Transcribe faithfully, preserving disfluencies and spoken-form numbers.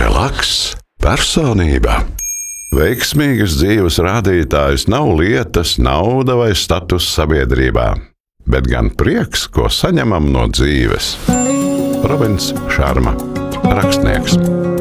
Relaks, personība. Veiksmīgas dzīves rādītājs nav lietas, nauda vai status sabiedrībā, bet gan prieks, ko saņemam no dzīves. Robins Šarma, rakstnieks.